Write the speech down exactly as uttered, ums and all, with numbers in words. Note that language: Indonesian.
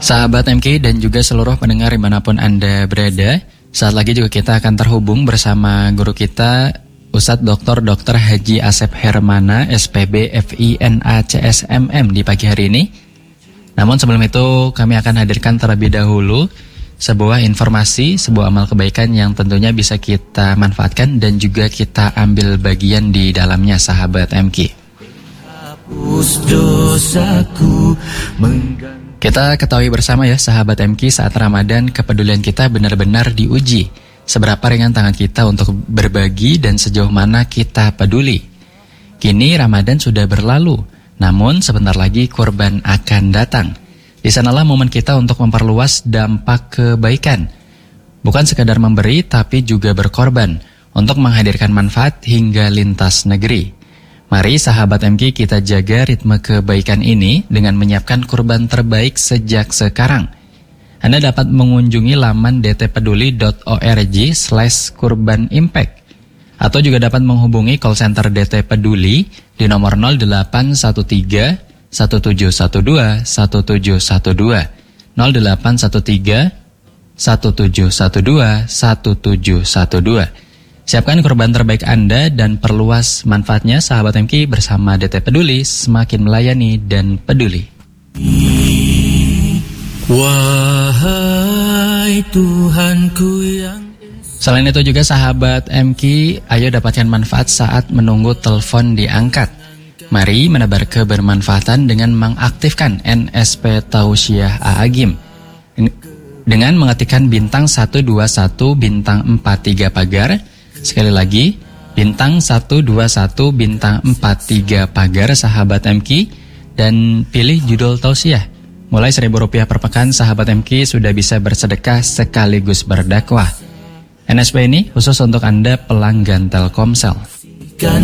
Sahabat M K dan juga seluruh pendengar dimanapun Anda berada, saat lagi juga kita akan terhubung bersama guru kita Ustadz Doktor Doktor Haji Asep Hermana S P B F I N A C S M M di pagi hari ini. Namun sebelum itu kami akan hadirkan terlebih dahulu sebuah informasi, sebuah amal kebaikan yang tentunya bisa kita manfaatkan dan juga kita ambil bagian di dalamnya, sahabat M K. Kita ketahui bersama ya sahabat M K, saat Ramadan kepedulian kita benar-benar diuji. Seberapa ringan tangan kita untuk berbagi dan sejauh mana kita peduli. Kini Ramadan sudah berlalu, namun sebentar lagi kurban akan datang. Di sanalah momen kita untuk memperluas dampak kebaikan. Bukan sekadar memberi, tapi juga berkorban untuk menghadirkan manfaat hingga lintas negeri. Mari sahabat M K kita jaga ritme kebaikan ini dengan menyiapkan kurban terbaik sejak sekarang. Anda dapat mengunjungi laman dtpeduli dot org slash kurban impact atau juga dapat menghubungi call center D T Peduli di nomor nol delapan satu tiga satu tujuh satu dua satu tujuh satu dua nol delapan satu tiga satu tujuh satu dua satu tujuh satu dua. Siapkan kurban terbaik Anda dan perluas manfaatnya, sahabat M K, bersama D T Peduli, semakin melayani dan peduli. Wahai Tuhanku yang... Selain itu juga sahabat M K, ayo dapatkan manfaat saat menunggu telepon diangkat. Mari menebar kebermanfaatan dengan mengaktifkan N S P Tausiah A'agim dengan mengetikkan bintang satu dua satu bintang empat tiga pagar. Sekali lagi, bintang satu dua satu bintang empat tiga pagar, sahabat M K, dan pilih judul tausiah. Mulai seribu rupiah per pekan, sahabat M K sudah bisa bersedekah sekaligus berdakwah. N S P ini khusus untuk Anda pelanggan Telkomsel.